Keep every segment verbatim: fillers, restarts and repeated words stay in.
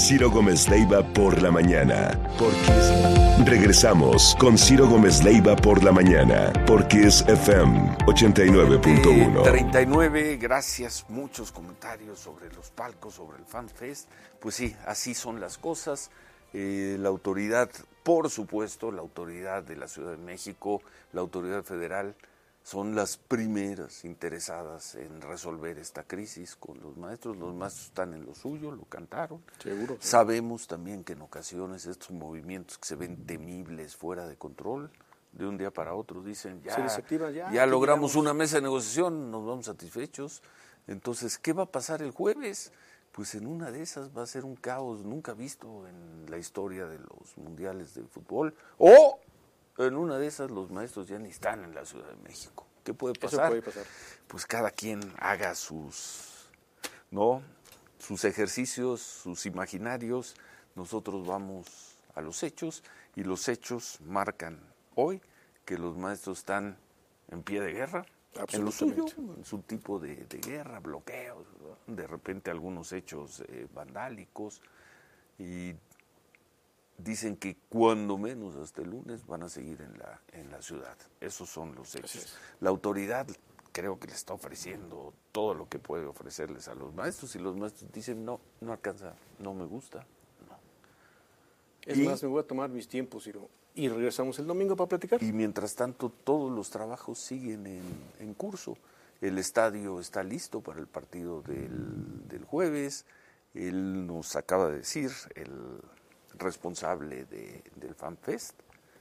Ciro Gómez Leiva por la mañana. Porque regresamos con Ciro Gómez Leiva por la mañana. Porque es F M ochenta y nueve punto uno. treinta y nueve, gracias. Muchos comentarios sobre los palcos, sobre el Fan Fest. Pues sí, así son las cosas. Eh, la autoridad, por supuesto, la autoridad de la Ciudad de México, la autoridad federal, son las primeras interesadas en resolver esta crisis con los maestros. Los maestros están en lo suyo, lo cantaron. Seguro. Sabemos también que en ocasiones estos movimientos que se ven temibles, fuera de control, de un día para otro dicen, ya, se desactiva, ya, ya logramos llegamos. una mesa de negociación, nos vamos satisfechos. Entonces, ¿qué va a pasar el jueves? Pues en una de esas va a ser un caos nunca visto en la historia de los mundiales de fútbol. O en una de esas los maestros ya ni están en la Ciudad de México. ¿Qué puede pasar? Eso puede pasar. Pues cada quien haga sus, ¿no? sus ejercicios, sus imaginarios. Nosotros vamos a los hechos y los hechos marcan hoy que los maestros están en pie de guerra. En lo suyo, en su tipo de, de guerra, bloqueos, ¿no? De repente algunos hechos eh, vandálicos, y dicen que cuando menos hasta el lunes van a seguir en la en la ciudad. Esos son los hechos. La autoridad creo que le está ofreciendo todo lo que puede ofrecerles a los maestros, y los maestros dicen no, no alcanza, no me gusta. No. Es y, más, me voy a tomar mis tiempos, Ciro. Y regresamos el domingo para platicar. Y mientras tanto, todos los trabajos siguen en, en curso. El estadio está listo para el partido del, del jueves. Él nos acaba de decir, el responsable de, del Fan Fest,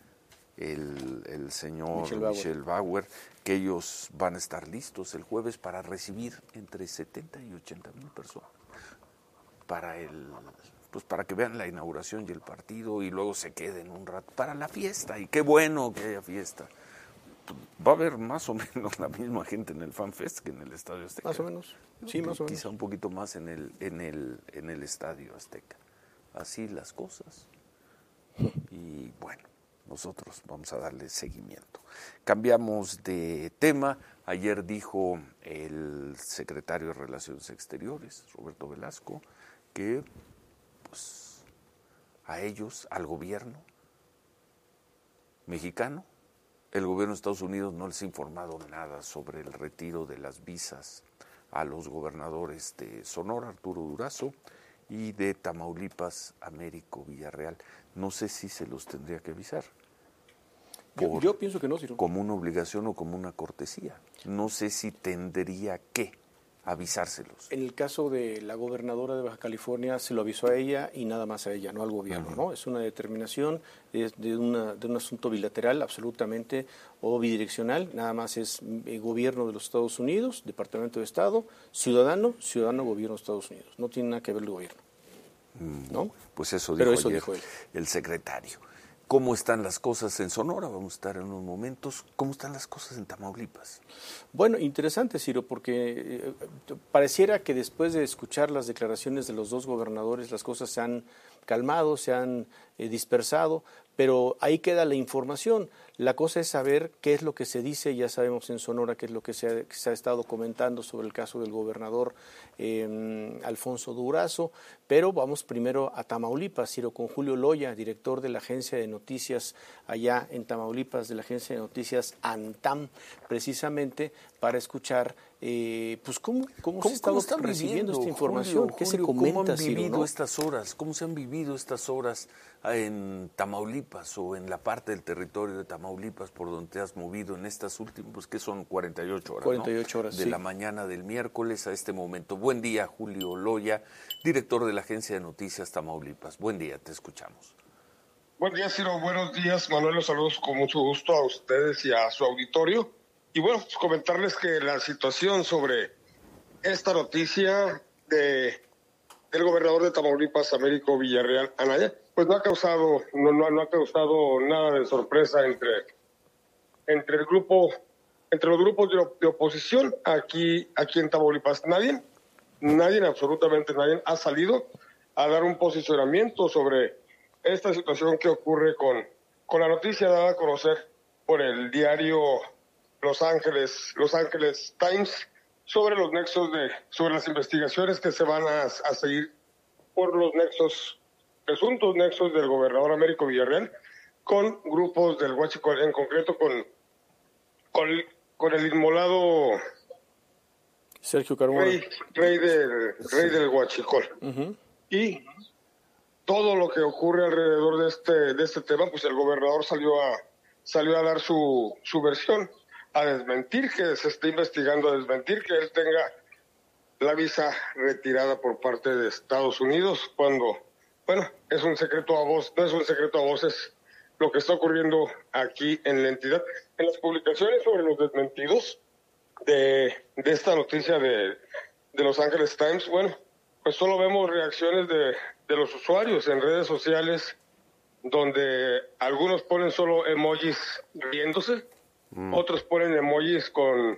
el, el señor Michel Bauer. Michel Bauer, que ellos van a estar listos el jueves para recibir entre setenta y ochenta mil personas para el... pues para que vean la inauguración y el partido y luego se queden un rato para la fiesta. Y qué bueno que haya fiesta. Va a haber más o menos la misma gente en el Fan Fest que en el Estadio Azteca. Más o menos, sí, más o menos. Quizá un poquito más en el, en el, en el Estadio Azteca. Así las cosas. Y bueno, nosotros vamos a darle seguimiento. Cambiamos de tema. Ayer dijo el secretario de Relaciones Exteriores, Roberto Velasco, que pues, a ellos, al gobierno mexicano, el gobierno de Estados Unidos no les ha informado nada sobre el retiro de las visas a los gobernadores de Sonora, Arturo Durazo, y de Tamaulipas, Américo Villarreal. No sé si se los tendría que avisar. Yo, yo pienso que no, Ciro. Como una obligación o como una cortesía. No sé si tendría que avisárselos. En el caso de la gobernadora de Baja California, se lo avisó a ella y nada más a ella, no al gobierno, uh-huh. ¿no? Es una determinación de, de, una, de un asunto bilateral absolutamente o bidireccional, nada más es el gobierno de los Estados Unidos, Departamento de Estado, ciudadano, ciudadano, gobierno de Estados Unidos. No tiene nada que ver el gobierno, ¿no? Pues eso dijo, Pero eso ayer dijo él. El secretario. ¿Cómo están las cosas en Sonora? Vamos a estar en unos momentos. ¿Cómo están las cosas en Tamaulipas? Bueno, interesante, Ciro, porque eh, pareciera que después de escuchar las declaraciones de los dos gobernadores, las cosas se han calmado, se han eh, dispersado, pero ahí queda la información. La cosa es saber qué es lo que se dice. Ya sabemos en Sonora qué es lo que se ha, que se ha estado comentando sobre el caso del gobernador eh, Alfonso Durazo, pero vamos primero a Tamaulipas, Ciro, con Julio Loya, director de la agencia de noticias allá en Tamaulipas, de la agencia de noticias ANTAM, precisamente para escuchar eh, pues cómo, cómo, ¿Cómo se está recibiendo esta información, Julio, qué Julio, se comenta, ¿cómo han Ciro, vivido ¿no? estas horas? ¿Cómo se han vivido estas horas en Tamaulipas o en la parte del territorio de Tamaulipas por donde te has movido en estas últimas, pues que son cuarenta y ocho horas, cuarenta y ocho ¿no? horas, de sí. la mañana del miércoles a este momento? Buen día, Julio Loya, director de la agencia de noticias Tamaulipas. Buen día, te escuchamos. Buen día, Ciro. Buenos días, Manuel. Los saludos con mucho gusto a ustedes y a su auditorio. Y bueno, pues comentarles que la situación sobre esta noticia de del gobernador de Tamaulipas, Américo Villarreal Anaya, pues no ha causado, no, no, no ha causado nada de sorpresa entre, entre el grupo, entre los grupos de, de oposición aquí, aquí en Tamaulipas. Nadie, nadie, absolutamente nadie ha salido a dar un posicionamiento sobre esta situación que ocurre con, con la noticia dada a conocer por el diario Los Ángeles, Los Ángeles Times, sobre los nexos de, sobre las investigaciones que se van a, a seguir por los nexos, presuntos nexos del gobernador Américo Villarreal con grupos del Huachicol, en concreto con, con, con el inmolado Sergio Carmona, rey, rey, del, rey del Huachicol. Uh-huh. Y todo lo que ocurre alrededor de este, de este tema, pues el gobernador salió a, salió a dar su, su versión, a desmentir que se está investigando, a desmentir que él tenga la visa retirada por parte de Estados Unidos, cuando, bueno, es un secreto a voz, no es un secreto a voces lo que está ocurriendo aquí en la entidad. En las publicaciones sobre los desmentidos de, de esta noticia de, de Los Angeles Times, bueno, pues solo vemos reacciones de, de los usuarios en redes sociales, donde algunos ponen solo emojis riéndose, mm. otros ponen emojis con,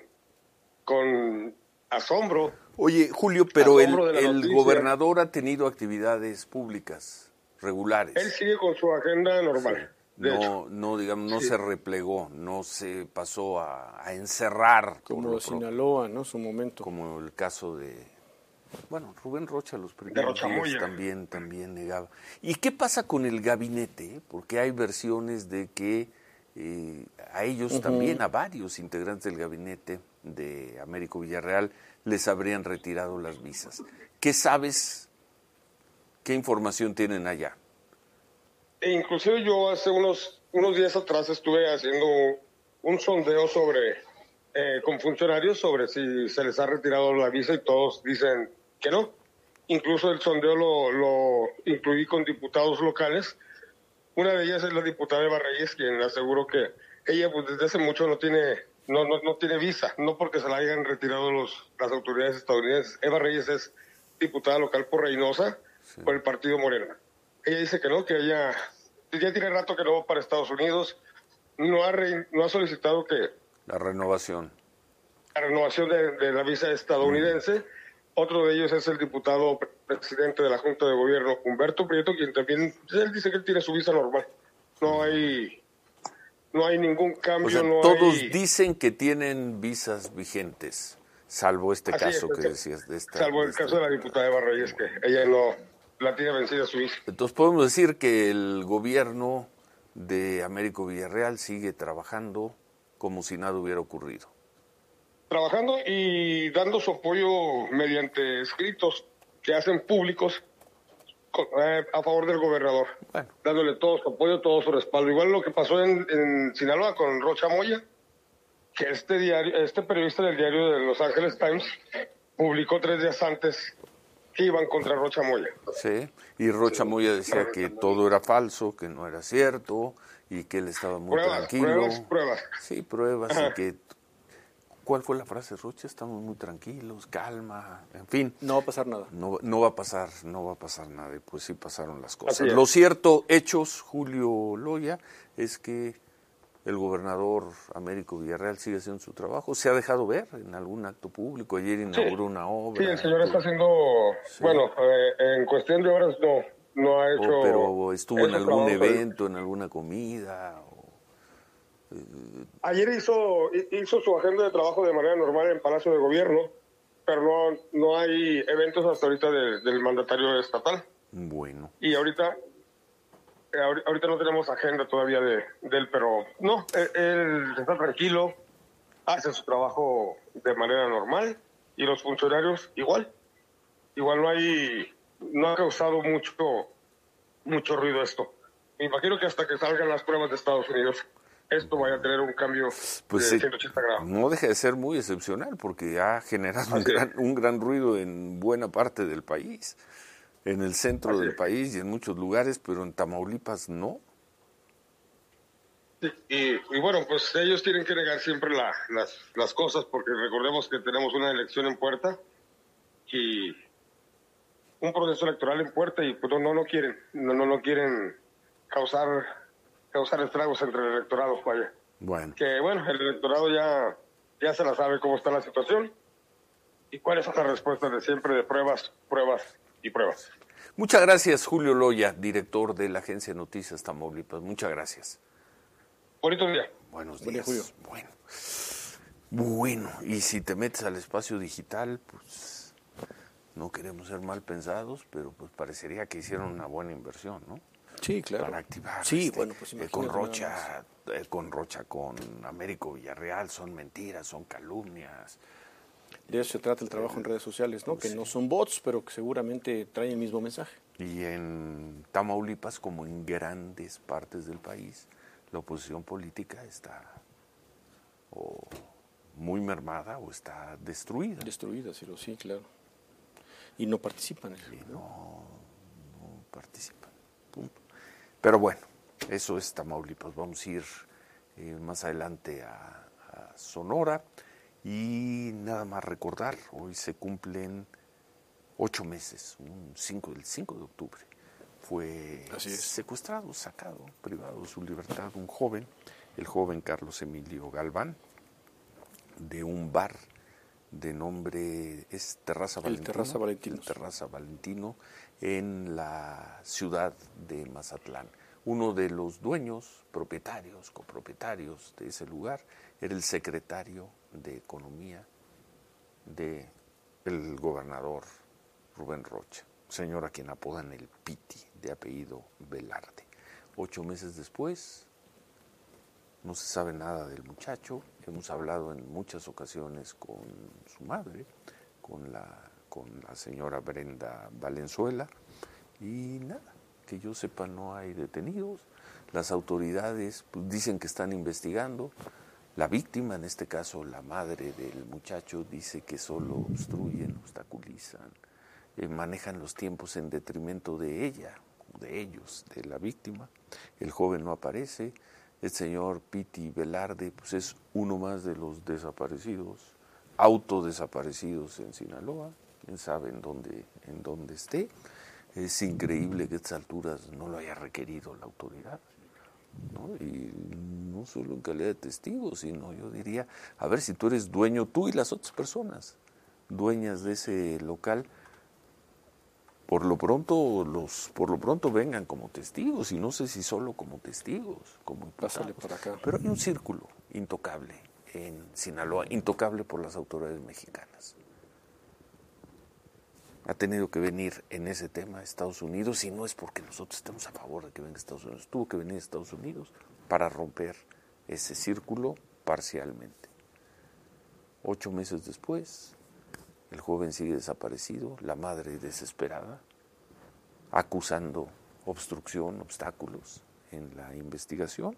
con asombro. Oye, Julio, pero el, el gobernador ha tenido actividades públicas regulares. Él sigue con su agenda normal. Sí. No, hecho. no, digamos, no sí. se replegó, no se pasó a, a encerrar. Como Sinaloa, ¿no? Su momento. Como el caso de, bueno, Rubén Rocha, los primeros días también, también negaba. ¿Y qué pasa con el gabinete? Porque hay versiones de que eh, a ellos uh-huh. también, a varios integrantes del gabinete de Américo Villarreal, les habrían retirado las visas. ¿Qué sabes? ¿Qué información tienen allá? E inclusive yo hace unos, unos días atrás estuve haciendo un sondeo sobre, eh, con funcionarios sobre si se les ha retirado la visa y todos dicen que no. Incluso el sondeo lo, lo incluí con diputados locales. Una de ellas es la diputada Eva Reyes, quien aseguró que ella pues desde hace mucho no tiene, no, no, no tiene visa, no porque se la hayan retirado los, las autoridades estadounidenses. Eva Reyes es diputada local por Reynosa, sí. por el partido Morena. Ella dice que no, que ella ya tiene rato que no va para Estados Unidos, no ha, re, no ha solicitado que... La renovación. La renovación de, de la visa estadounidense. Mm. Otro de ellos es el diputado presidente de la Junta de Gobierno, Humberto Prieto, quien también, él dice que él tiene su visa normal. No hay, no hay ningún cambio. O sea, no todos hay... dicen que tienen visas vigentes, salvo este Así caso es, que decías. De esta, salvo el de esta... caso de la diputada Eva Reyes, que ella no... la tiene vencida su visa. Entonces podemos decir que el gobierno de Américo Villarreal sigue trabajando como si nada hubiera ocurrido. Trabajando y dando su apoyo mediante escritos que hacen públicos eh, a favor del gobernador. Bueno. Dándole todo su apoyo, todo su respaldo. Igual lo que pasó en, en Sinaloa con Rocha Moya, que este diario, este periodista del diario de Los Angeles Times publicó tres días antes que iban contra Rocha Moya. Sí, y Rocha sí. Moya decía que todo era falso, que no era cierto, y que él estaba muy pruebas, tranquilo. Pruebas, pruebas. Sí, pruebas, Ajá. y que... ¿Cuál fue la frase, Rocha? Estamos muy tranquilos, calma, en fin. No va a pasar nada. No, no va a pasar, no va a pasar nada, y pues sí pasaron las cosas. Lo cierto, hechos, Julio Loya, es que el gobernador Américo Villarreal sigue haciendo su trabajo. Se ha dejado ver en algún acto público. Ayer inauguró sí. una obra. Sí, el señor está haciendo... Sí. Bueno, eh, en cuestión de obras no, no ha hecho... O, pero estuvo en algún evento, en alguna comida... O, eh... Ayer hizo, hizo su agenda de trabajo de manera normal en Palacio de Gobierno, pero no, no hay eventos hasta ahorita de, del mandatario estatal. Bueno. Y ahorita... Ahorita no tenemos agenda todavía de, de él, pero no, él, él está tranquilo, hace su trabajo de manera normal y los funcionarios igual. Igual no hay, no ha causado mucho, mucho ruido esto. Me imagino que hasta que salgan las pruebas de Estados Unidos, esto vaya a tener un cambio pues de sí, ciento ochenta grados. No deja de ser muy excepcional porque ha generado un gran, un gran ruido en buena parte del país. En el centro Así del es. país y en muchos lugares, pero en Tamaulipas no. Sí, y, y bueno, pues ellos tienen que negar siempre la, las, las cosas, porque recordemos que tenemos una elección en puerta y un proceso electoral en puerta y pues no, no quieren, no, no, no quieren causar, causar estragos entre el electorado, vaya. Bueno. Que bueno, el electorado ya, ya se la sabe cómo está la situación y cuáles son las respuestas de siempre de pruebas, pruebas y pruebas. Muchas gracias, Julio Loya, director de la agencia de Noticias Tamaulipas. Muchas gracias. Bonito día. Buenos Buen días. día, Julio. Bueno. Bueno, y si te metes al espacio digital, pues no queremos ser mal pensados, pero pues parecería que hicieron una buena inversión, ¿no? Sí, claro. Para activar. Sí, este, bueno, pues eh, con imagínate Rocha, eh, con Rocha, con Américo Villarreal, son mentiras, son calumnias. De eso se trata el trabajo en redes sociales, ¿no? Que no son bots, pero que seguramente traen el mismo mensaje. Y en Tamaulipas, como en grandes partes del país, la oposición política está o muy mermada o está destruida. Destruida, sí, lo sí, claro. Y no participan. Y no, no participan. Punto. Pero bueno, eso es Tamaulipas. Vamos a ir eh, más adelante a, a Sonora. Y nada más recordar, hoy se cumplen ocho meses, un cinco, el cinco de octubre. Fue secuestrado, sacado, privado de su libertad, un joven, el joven Carlos Emilio Galván, de un bar de nombre, es Terraza Valentino. El Terraza Valentino. El Terraza Valentino, en la ciudad de Mazatlán. Uno de los dueños, propietarios, copropietarios de ese lugar, era el secretario de Economía del gobernador Rubén Rocha, señor a quien apodan el Piti, de apellido Velarde. Ocho meses después, no se sabe nada del muchacho. Hemos hablado en muchas ocasiones con su madre, con la, con la señora Brenda Valenzuela, y nada, que yo sepa no hay detenidos. Las autoridades pues, dicen que están investigando. La víctima, en este caso la madre del muchacho, dice que solo obstruyen, obstaculizan, eh, manejan los tiempos en detrimento de ella, de ellos, de la víctima. El joven no aparece. El señor Piti Velarde pues, es uno más de los desaparecidos, autodesaparecidos en Sinaloa. Quién sabe en dónde, en dónde esté. Es increíble que a estas alturas no lo haya requerido la autoridad, ¿no? Y no solo en calidad de testigo, sino yo diría, a ver si tú eres dueño, tú y las otras personas dueñas de ese local, por lo pronto los por lo pronto vengan como testigos, y no sé si solo como testigos, como Pásale por acá. Pero hay un círculo intocable en Sinaloa, intocable por las autoridades mexicanas. Ha tenido que venir en ese tema a Estados Unidos, y no es porque nosotros estemos a favor de que venga a Estados Unidos, tuvo que venir a Estados Unidos para romper ese círculo parcialmente. Ocho meses después, el joven sigue desaparecido, la madre desesperada, acusando obstrucción, obstáculos en la investigación.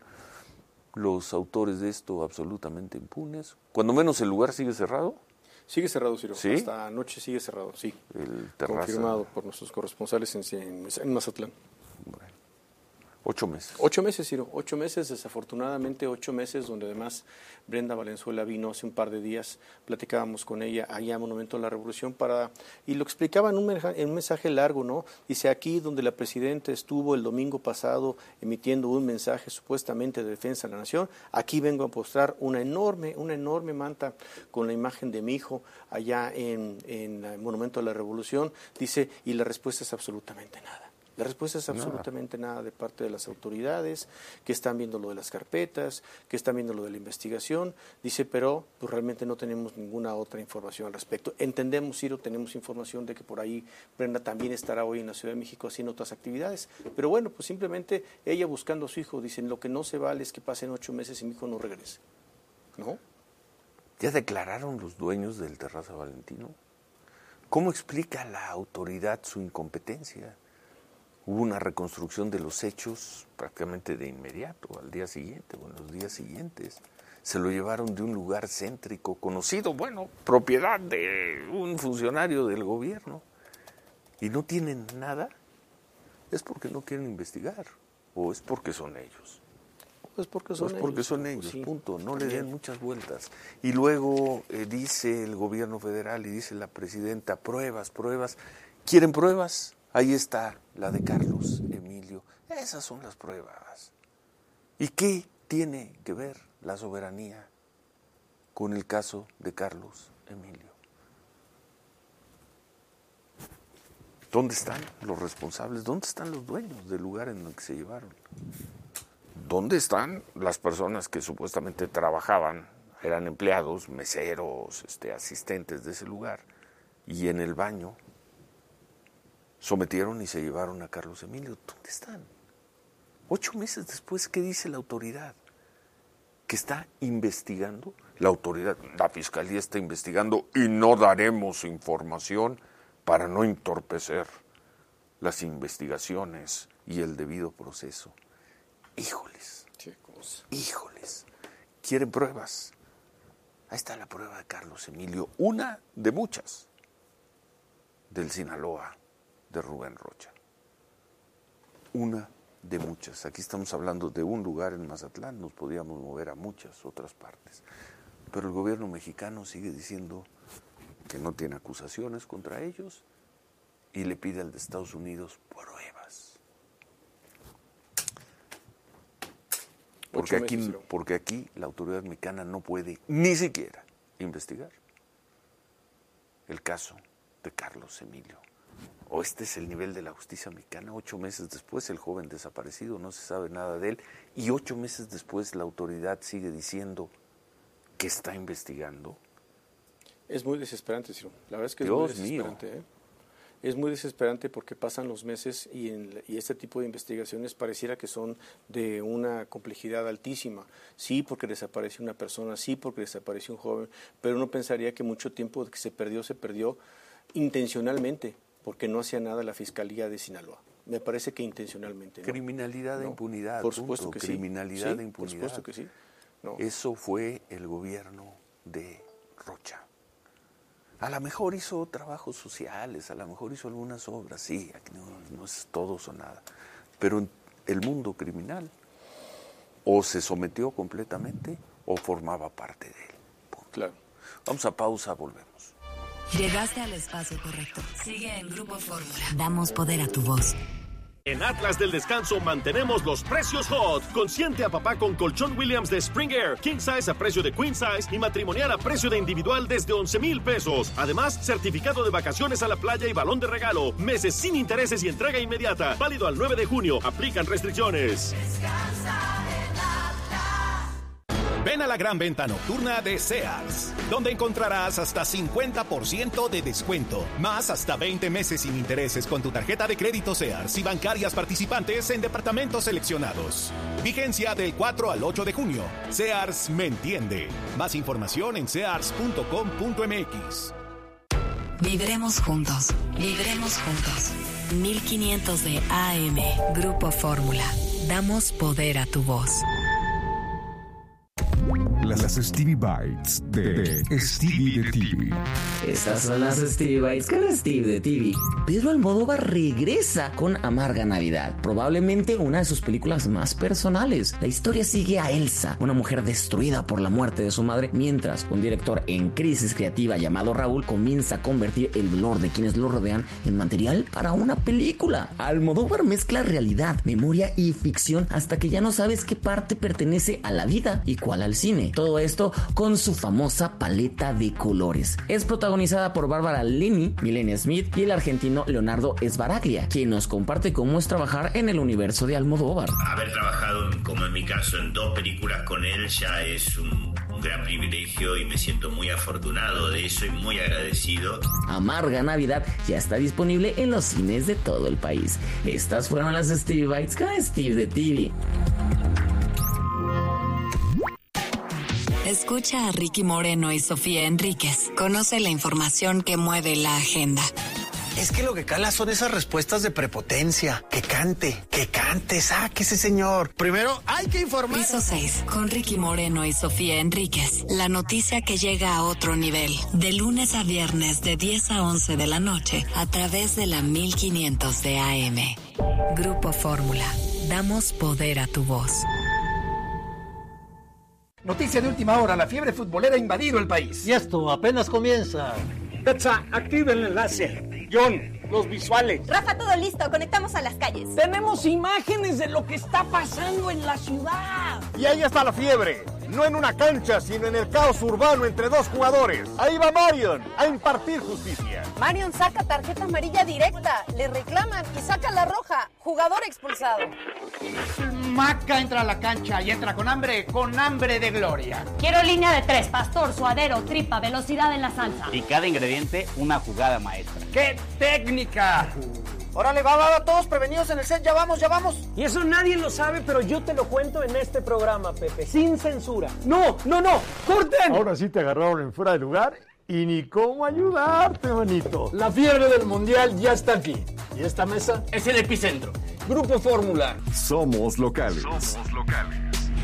Los autores de esto absolutamente impunes. Cuando menos el lugar sigue cerrado. Sigue cerrado, Ciro. ¿Sí? Hasta anoche sigue cerrado, sí. El Terraza. Confirmado por nuestros corresponsales en, en, en Mazatlán. Bueno, ocho meses. Ocho meses, Ciro. Ocho meses, desafortunadamente, ocho meses, donde además Brenda Valenzuela vino hace un par de días. Platicábamos con ella allá a Monumento a la Revolución para y lo explicaba en un, en un mensaje largo, ¿no? Dice, aquí donde la presidenta estuvo el domingo pasado emitiendo un mensaje supuestamente de defensa de la nación, aquí vengo a mostrar una enorme, una enorme manta con la imagen de mi hijo allá en, en el Monumento a la Revolución. Dice, y la respuesta es absolutamente nada. La respuesta es absolutamente nada. nada de parte de las autoridades, que están viendo lo de las carpetas, que están viendo lo de la investigación. Dice, pero pues, realmente no tenemos ninguna otra información al respecto. Entendemos, Ciro, tenemos información de que por ahí Brenda también estará hoy en la Ciudad de México haciendo otras actividades. Pero bueno, pues simplemente ella buscando a su hijo. Dicen, lo que no se vale es que pasen ocho meses y mi hijo no regrese. ¿No? ¿Ya declararon los dueños del Terraza Valentino? ¿Cómo explica la autoridad su incompetencia? Hubo una reconstrucción de los hechos prácticamente de inmediato, al día siguiente o en los días siguientes. Se lo llevaron de un lugar céntrico, conocido, bueno, propiedad de un funcionario del gobierno. Y no tienen nada. Es porque no quieren investigar, o es porque son ellos. Es porque son es ellos. porque son ellos, sí. punto. No le den muchas vueltas. Y luego eh, dice el gobierno federal y dice la presidenta, pruebas, pruebas. ¿Quieren pruebas? Ahí está la de Carlos Emilio. Esas son las pruebas. ¿Y qué tiene que ver la soberanía con el caso de Carlos Emilio? ¿Dónde están los responsables? ¿Dónde están los dueños del lugar en el que se llevaron? ¿Dónde están las personas que supuestamente trabajaban, eran empleados, meseros, este, asistentes de ese lugar? Y en el baño sometieron y se llevaron a Carlos Emilio. ¿Dónde están? Ocho meses después, ¿qué dice la autoridad? Que está investigando. La autoridad, la Fiscalía está investigando y no daremos información para no entorpecer las investigaciones y el debido proceso. Híjoles, híjoles, quieren pruebas. Ahí está la prueba de Carlos Emilio, una de muchas del Sinaloa de Rubén Rocha. Una de muchas. Aquí estamos hablando de un lugar en Mazatlán, nos podíamos mover a muchas otras partes. Pero el gobierno mexicano sigue diciendo que no tiene acusaciones contra ellos y le pide al de Estados Unidos pruebas. Porque aquí, porque aquí la autoridad mexicana no puede ni siquiera investigar el caso de Carlos Emilio. O este es el nivel de la justicia mexicana. Ocho meses después el joven desaparecido, no se sabe nada de él, y ocho meses después la autoridad sigue diciendo que está investigando. Es muy desesperante, Ciro. La verdad es que es Dios muy desesperante. mío. ¿eh? Es muy desesperante porque pasan los meses y, en, y este tipo de investigaciones pareciera que son de una complejidad altísima. Sí, porque desapareció una persona, sí, porque desapareció un joven, pero uno pensaría que mucho tiempo que se perdió, se perdió intencionalmente, porque no hacía nada la Fiscalía de Sinaloa. Me parece que intencionalmente. ¿no? Criminalidad de no, impunidad. Por supuesto punto. que Criminalidad sí. de sí, impunidad. Por supuesto que sí. No. Eso fue el gobierno de Rocha. A lo mejor hizo trabajos sociales, a lo mejor hizo algunas obras, sí, aquí no, no es todos o nada. Pero en el mundo criminal o se sometió completamente o formaba parte de él. Punto. Claro. Vamos a pausa, volvemos. Llegaste al espacio correcto. Sigue en Grupo Fórmula. Damos poder a tu voz. En Atlas del Descanso mantenemos los precios hot. Consiente a papá con colchón Williams de Spring Air, King Size a precio de Queen Size y matrimonial a precio de individual desde once mil pesos. Además, certificado de vacaciones a la playa y balón de regalo. Meses sin intereses y entrega inmediata. Válido al nueve de junio. Aplican restricciones. Descansa en Atlas. Ven a la gran venta nocturna de Sears, donde encontrarás hasta cincuenta por ciento de descuento, más hasta veinte meses sin intereses con tu tarjeta de crédito Sears y bancarias participantes en departamentos seleccionados. Vigencia del cuatro al ocho de junio. Sears me entiende. Más información en sears punto com punto m x. Vibremos juntos, vibremos juntos. mil quinientos de A M, Grupo Fórmula. Damos poder a tu voz. Las Stevie Bites de, de Stevie de T V. Estas son las Stevie Bites con Steve de T V. Pedro Almodóvar regresa con Amarga Navidad, probablemente una de sus películas más personales. La historia sigue a Elsa, una mujer destruida por la muerte de su madre, mientras un director en crisis creativa llamado Raúl comienza a convertir el dolor de quienes lo rodean en material para una película. Almodóvar mezcla realidad, memoria y ficción hasta que ya no sabes qué parte pertenece a la vida y cuál al cine. Todo esto con su famosa paleta de colores. Es protagonizada por Bárbara Linney, Milena Smith y el argentino Leonardo Sbaraglia, quien nos comparte cómo es trabajar en el universo de Almodóvar. Haber trabajado, como en mi caso, en dos películas con él ya es un, un gran privilegio y me siento muy afortunado de eso y muy agradecido. Amarga Navidad ya está disponible en los cines de todo el país. Estas fueron las Stevie Bites con Steve de T V. Escucha a Ricky Moreno y Sofía Enríquez. Conoce la información que mueve la agenda. Es que lo que cala son esas respuestas de prepotencia. Que cante, que cante, sáquese, señor. Primero hay que informar. Piso seis, con Ricky Moreno y Sofía Enríquez. La noticia que llega a otro nivel. De lunes a viernes de diez a once de la noche a través de la mil quinientos de A M. Grupo Fórmula. Damos poder a tu voz. Noticia de última hora, la fiebre futbolera ha invadido el país. Y esto apenas comienza. Petsa, activa el enlace. John, los visuales. Rafa, todo listo, conectamos a las calles. Tenemos imágenes de lo que está pasando en la ciudad. Y ahí está la fiebre. No en una cancha, sino en el caos urbano entre dos jugadores. Ahí va Marion a impartir justicia. Marion saca tarjeta amarilla directa, le reclaman y saca la roja. Jugador expulsado. Maca entra a la cancha y entra con hambre, con hambre de gloria. Quiero línea de tres, pastor, suadero, tripa, velocidad en la salsa. Y cada ingrediente una jugada maestra. ¡Qué técnica! Órale, va, va, va, todos prevenidos en el set, ya vamos, ya vamos. Y eso nadie lo sabe, pero yo te lo cuento en este programa, Pepe, sin censura. No, no, no, corten. Ahora sí te agarraron en fuera de lugar y ni cómo ayudarte, manito. La fiebre del mundial ya está aquí. Y esta mesa es el epicentro. Grupo Fórmula. Somos locales. Somos locales.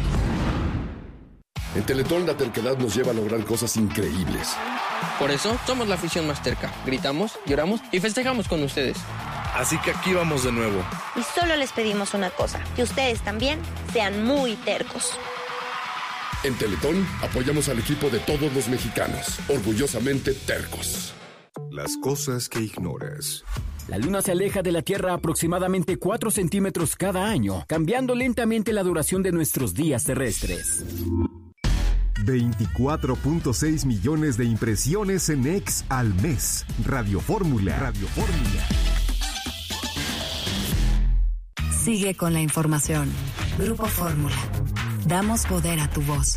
En Teletón la terquedad nos lleva a lograr cosas increíbles. Por eso somos la afición más terca. Gritamos, lloramos y festejamos con ustedes. Así que aquí vamos de nuevo. Y solo les pedimos una cosa, que ustedes también sean muy tercos. En Teletón apoyamos al equipo de todos los mexicanos, orgullosamente tercos. Las cosas que ignoras. La Luna se aleja de la Tierra aproximadamente cuatro centímetros cada año, cambiando lentamente la duración de nuestros días terrestres. veinticuatro punto seis millones de impresiones en X al mes. Radio Fórmula. Radio Fórmula. Sigue con la información. Grupo Fórmula. Damos poder a tu voz.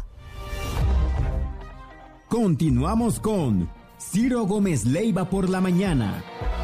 Continuamos con Ciro Gómez Leiva por la mañana.